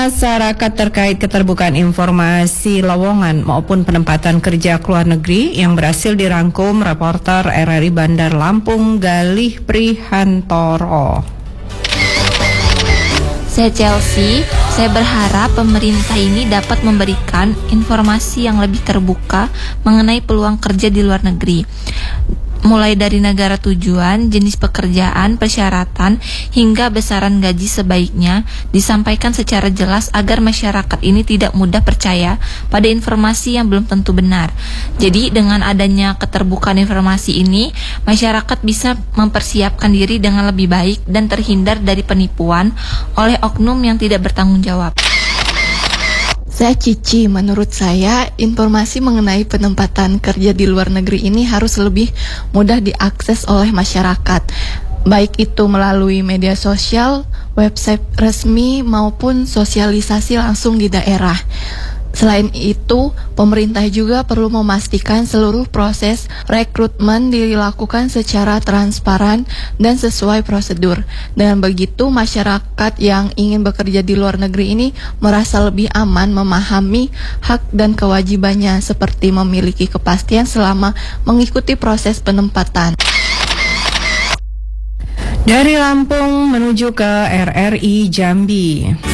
Masyarakat terkait keterbukaan informasi lowongan maupun penempatan kerja ke luar negeri yang berhasil dirangkum reporter RRI Bandar Lampung Galih Prihantoro. Saya Chelsea, saya berharap pemerintah ini dapat memberikan informasi yang lebih terbuka mengenai peluang kerja di luar negeri. Mulai dari negara tujuan, jenis pekerjaan, persyaratan, hingga besaran gaji sebaiknya disampaikan secara jelas agar masyarakat ini tidak mudah percaya pada informasi yang belum tentu benar. Jadi dengan adanya keterbukaan informasi ini, masyarakat bisa mempersiapkan diri dengan lebih baik dan terhindar dari penipuan oleh oknum yang tidak bertanggung jawab. Saya Cici, menurut saya informasi mengenai penempatan kerja di luar negeri ini harus lebih mudah diakses oleh masyarakat, baik itu melalui media sosial, website resmi maupun sosialisasi langsung di daerah. Selain itu, pemerintah juga perlu memastikan seluruh proses rekrutmen dilakukan secara transparan dan sesuai prosedur. Dengan begitu, masyarakat yang ingin bekerja di luar negeri ini merasa lebih aman memahami hak dan kewajibannya seperti memiliki kepastian selama mengikuti proses penempatan. Dari Lampung menuju ke RRI Jambi.